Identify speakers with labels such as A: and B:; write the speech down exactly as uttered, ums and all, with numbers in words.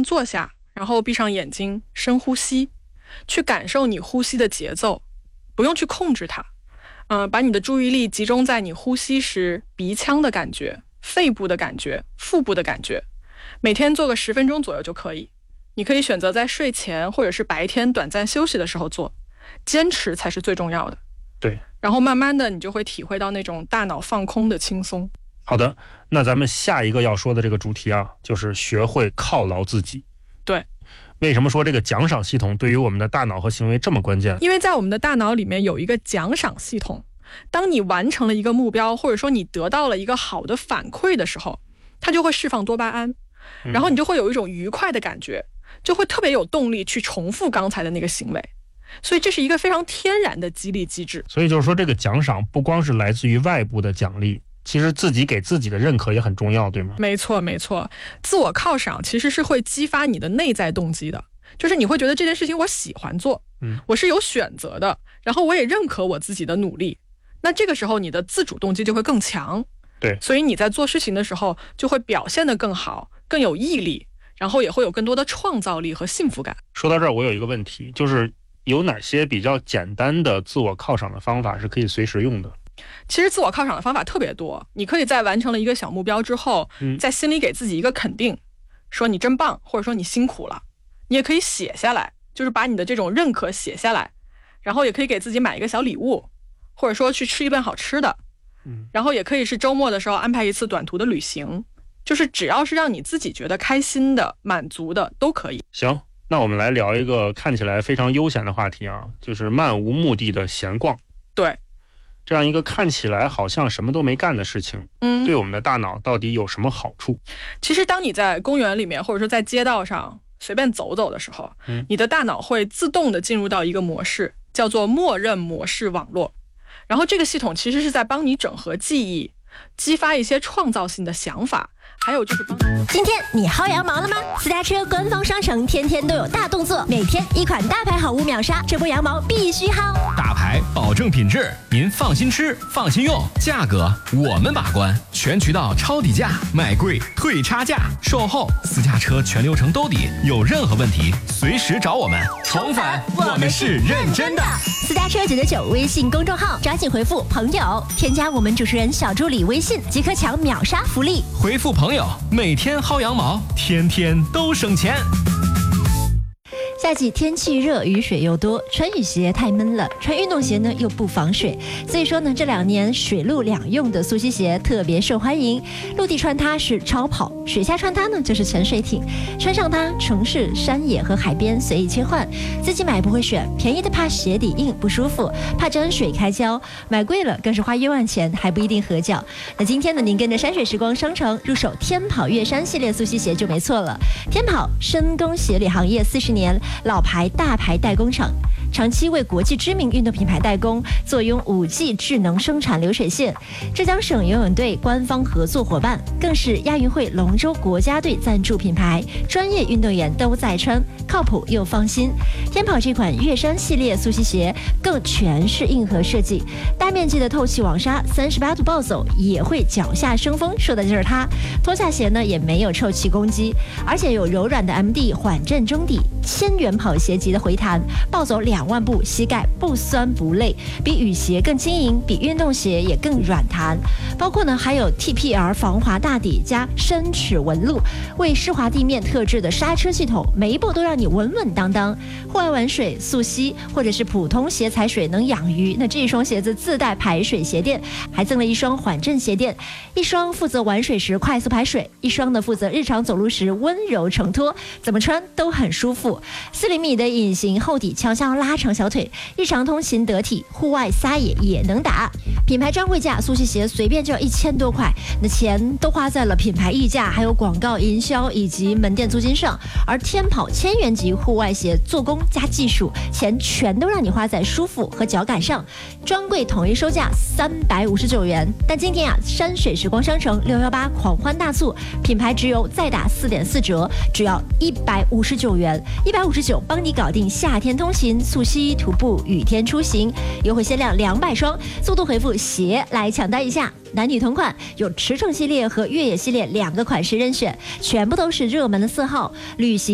A: 坐下，然后闭上眼睛，深呼吸，去感受你呼吸的节奏，不用去控制它。嗯、呃，把你的注意力集中在你呼吸时鼻腔的感觉、肺部的感觉、腹部的感觉。每天做个十分钟左右就可以。你可以选择在睡前或者是白天短暂休息的时候做，坚持才是最重要的。
B: 对，
A: 然后慢慢的你就会体会到那种大脑放空的轻松。
B: 好的，那咱们下一个要说的这个主题啊，就是学会犒劳自己。
A: 对，
B: 为什么说这个奖赏系统对于我们的大脑和行为这么关键？
A: 因为在我们的大脑里面有一个奖赏系统，当你完成了一个目标，或者说你得到了一个好的反馈的时候，它就会释放多巴胺，然后你就会有一种愉快的感觉，就会特别有动力去重复刚才的那个行为。所以这是一个非常天然的激励机制。
B: 所以就是说，这个奖赏不光是来自于外部的奖励，其实自己给自己的认可也很重要，对吗？
A: 没错没错，自我犒赏其实是会激发你的内在动机的，就是你会觉得这件事情我喜欢做，嗯，我是有选择的，然后我也认可我自己的努力，那这个时候你的自主动机就会更强。
B: 对，
A: 所以你在做事情的时候就会表现得更好，更有毅力，然后也会有更多的创造力和幸福感。
B: 说到这儿，我有一个问题，就是有哪些比较简单的自我犒赏的方法是可以随时用的？
A: 其实自我犒赏的方法特别多，你可以在完成了一个小目标之后，嗯，在心里给自己一个肯定，说你真棒，或者说你辛苦了。你也可以写下来，就是把你的这种认可写下来，然后也可以给自己买一个小礼物，或者说去吃一顿好吃的，嗯，然后也可以是周末的时候安排一次短途的旅行，就是只要是让你自己觉得开心的、满足的都可以。
B: 行，那我们来聊一个看起来非常悠闲的话题啊，就是漫无目的的闲逛。
A: 对，
B: 这样一个看起来好像什么都没干的事情，嗯，对我们的大脑到底有什么好处？
A: 其实当你在公园里面或者说在街道上随便走走的时候，嗯，你的大脑会自动的进入到一个模式，叫做默认模式网络。然后这个系统其实是在帮你整合记忆，激发一些创造性的想法，还有就是帮你。
C: 今天你薅羊毛了吗？私家车官方商城天天都有大动作，每天一款大牌好物秒杀，这波羊毛必须薅。
D: 大牌保证品质，您放心吃，放心用，价格我们把关，全渠道抄底价，买贵退差价，售后私家车全流程兜底，有任何问题随时找我们。重返，我们是认真的。
C: 私家车九九九微信公众号，抓紧回复朋友，添加我们主持人小助理微信，即可抢秒杀福利。
D: 回复朋友，每天薅羊毛，天天都省钱。
C: 夏季天气热，雨水又多，穿雨鞋太闷了，穿运动鞋呢又不防水，所以说呢，这两年水陆两用的速吸鞋特别受欢迎。陆地穿它是超跑，水下穿它呢就是潜水艇。穿上它，城市、山野和海边随意切换。自己买不会选，便宜的怕鞋底硬不舒服，怕沾水开胶；买贵了更是花一万钱还不一定合脚。那今天呢，您跟着山水时光商城入手天跑月山系列速吸鞋就没错了。天跑深耕鞋履行业四十年。老牌大牌代工厂，长期为国际知名运动品牌代工，坐拥五 G 智能生产流水线。浙江省游泳队官方合作伙伴，更是亚运会龙舟国家队赞助品牌，专业运动员都在穿，靠谱又放心。天跑这款月山系列速吸鞋更全是硬核设计，大面积的透气网纱，三十八度暴走也会脚下生风，说的就是它。脱下鞋呢也没有臭气攻击，而且有柔软的 M D 缓震中底，千元跑鞋级的回弹，暴走两万步膝盖不酸不累，比雨鞋更轻盈，比运动鞋也更软弹。包括呢还有 T P R 防滑大底加深齿纹路，为湿滑地面特制的刹车系统，每一步都让你稳稳当当。户外玩水、速吸或者是普通鞋踩水能养鱼，那这一双鞋子自带排水鞋垫，还赠了一双缓震鞋垫，一双负责玩水时快速排水，一双呢负责日常走路时温柔承托，怎么穿都很舒服。四厘米的隐形厚底悄悄拉长小腿，日常通勤得体，户外撒野也能打。品牌专柜价速吸鞋随便就要一千多块，那钱都花在了品牌溢价，还有广告营销以及门店租金上。而天跑千元级户外鞋做工加技术，钱全都让你花在舒服和脚感上。专柜统一收价三百五十九元，但今天啊，山水时光商城六一八狂欢大促，品牌直邮再打四点四折，只要一百五十九元，一百五十九帮你搞定夏天通勤、速吸、徒步、雨天出行，优惠限量两百双，速度回复鞋来抢单一下。男女同款，有驰骋系列和越野系列两个款式任选，全部都是热门的色号，旅行